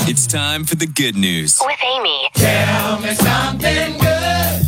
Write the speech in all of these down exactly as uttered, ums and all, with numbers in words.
It's time for the good news. With Amy. Tell me something good.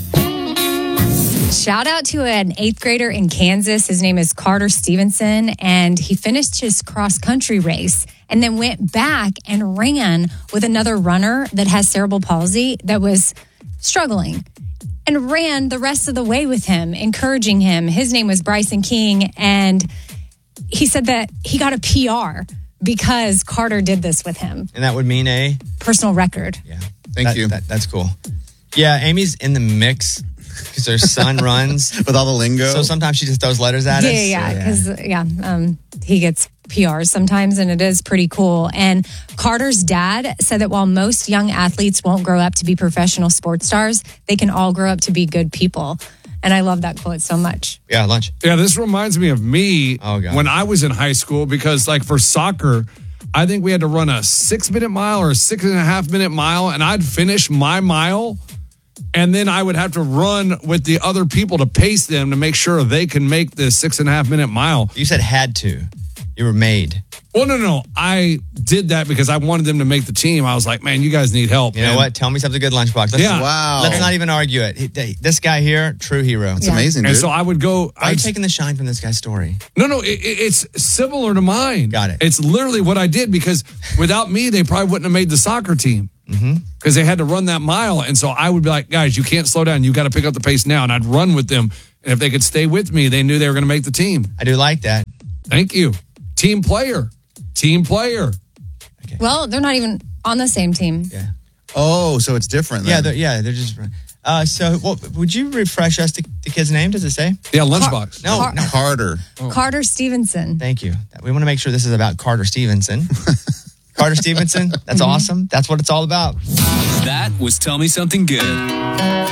Shout out to an eighth grader in Kansas. His name is Carter Stevenson, and he finished his cross-country race and then went back and ran with another runner that has cerebral palsy that was struggling and ran the rest of the way with him, encouraging him. His name was Bryson King, and he said that he got a P R because Carter did this with him. And that would mean a personal record. Yeah. Thank that, you. That, that's cool. Yeah, Amy's in the mix because her son runs. With all the lingo. So sometimes she just throws letters at Yeah, us. yeah, So, because yeah, um, he gets P Rs sometimes, and it is pretty cool. And Carter's dad said that while most young athletes won't grow up to be professional sports stars, they can all grow up to be good people. And I love that quote so much. Yeah, lunch. Yeah, this reminds me of me Oh, God. when I was in high school because, like, for soccer, I think we had to run a six-minute mile or a six-and-a-half-minute mile, and I'd finish my mile, and then I would have to run with the other people to pace them to make sure they can make the six-and-a-half-minute mile. You said had to. You were made. Well, no, no. I did that because I wanted them to make the team. I was like, man, you guys need help. You know man. what? Tell me something good, Lunchbox. Let's, Yeah. Wow. Let's not even argue it. He- This guy here, true hero. It's Yeah. amazing, dude. And so I would go. Why are you I'd- taking the shine from this guy's story? No, no, it, it- it's similar to mine. Got it. It's literally what I did because without me, they probably wouldn't have made the soccer team because mm-hmm. they had to run that mile. And so I would be like, guys, you can't slow down. You got to pick up the pace now. And I'd run with them. And if they could stay with me, they knew they were going to make the team. I do like that. Thank you. Team player. Team player. Well, they're not even on the same team. Yeah. Oh, so it's different then. Yeah, they're, yeah, they're just. Uh, so, what, would you refresh us the, the kid's name? Does it say? Yeah, lunchbox. No, Car- no. Carter. Carter Stevenson. Thank you. We want to make sure this is about Carter Stevenson. Carter Stevenson. That's awesome. That's what it's all about. That was Tell Me Something Good.